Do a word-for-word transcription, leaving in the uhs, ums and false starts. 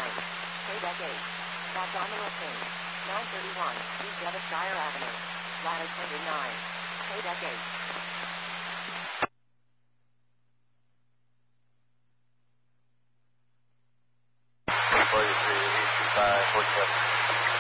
nine. Quebec eight. Abdominal pain. nine thirty-one. East Devonshire Avenue. Lattice Center nine. Quebec eight. forty-three, eight two five, forty-seven.